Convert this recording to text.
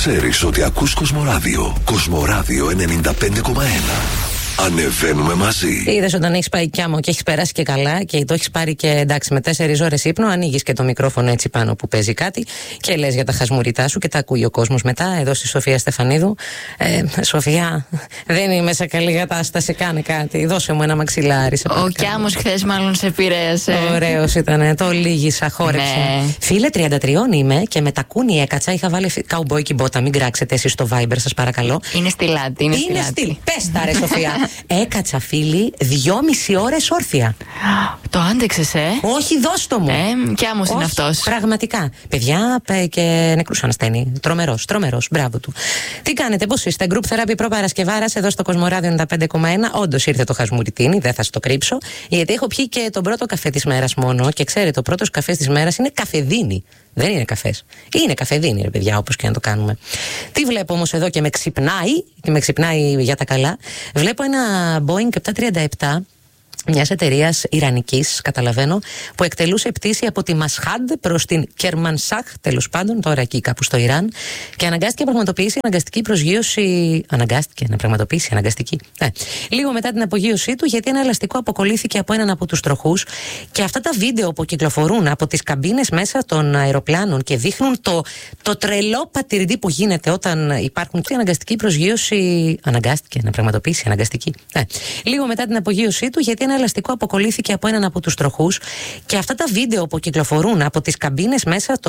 ξέρεις ότι ακούς Κοσμοράδιο. Κοσμοράδιο 95,1. Ανεβαίνουμε μαζί. Είδες όταν έχεις πάει κιάμο και έχεις περάσει και καλά και το έχεις πάρει και εντάξει με 4 ώρες ύπνο, ανοίγεις και το μικρόφωνο έτσι πάνω που παίζει κάτι και λες για τα χασμουριτά σου και τα ακούει ο κόσμος μετά. Εδώ στη Σοφία Στεφανίδου. Σοφία, δεν είμαι σε καλή κατάσταση, κάνε κάτι. Δώσε μου ένα μαξιλάρι. Ο κιάμος χθες μάλλον σε επηρέασε. Ωραίος ήταν, το λύγησα, χόρεψα. Ναι. Φίλε, 33 είμαι και με τα κούνι έκατσα. Είχα βάλει καουμπόικι μπότα, μην κράξετε εσείς στο Viber, σας παρακαλώ. Είναι στη λάτη. Είναι στυλ. Πες τα ρε Σοφία. Έκατσα, φίλοι, 2,5 ώρες όρθια. Το άντεξες, Όχι, δώσ' το μου. Κι άμμος είναι αυτός. Πραγματικά. Παιδιά και νεκρούς ανασταίνει. Τρομερός. Μπράβο του. Τι κάνετε, πώς είστε? Group Therapy προπαρασκευάρας εδώ στο Κοσμοράδιο 95,1. Όντως ήρθε το χασμουριτίνι, δεν θα στο κρύψω. Γιατί έχω πιει και τον πρώτο καφέ της μέρας μόνο. Και ξέρετε, ο πρώτος καφές της μέρας είναι καφεδίνη. Δεν είναι καφές. Είναι καφεδίνη, ρε παιδιά, όπως και να το κάνουμε. Τι βλέπω όμως εδώ και με ξυπνάει για τα καλά. Βλέπω ένα Boeing 737 μιας εταιρείας ιρανικής, καταλαβαίνω, που εκτελούσε πτήση από τη Μασχάντ προς την Κερμανσάχ, τέλος πάντων, τώρα εκεί κάπου στο Ιράν, και αναγκάστηκε να πραγματοποιήσει αναγκαστική προσγείωση. Λίγο μετά την απογείωσή του, γιατί ένα ελαστικό αποκολλήθηκε από έναν από τους τροχούς. Και αυτά τα βίντεο που κυκλοφορούν από τις καμπίνες μέσα των αεροπλάνων και δείχνουν το τρελό πατηρντή που γίνεται όταν υπάρχουν αναγκαστική προσγείωση. Αναγκάστηκε να πραγματοποιήσει αναγκαστική. Λίγο μετά την απογείωσή του, γιατί ένα ελαστικό αποκολλήθηκε από έναν από τους τροχούς. Και αυτά τα βίντεο που κυκλοφορούν από τις καμπίνες μέσα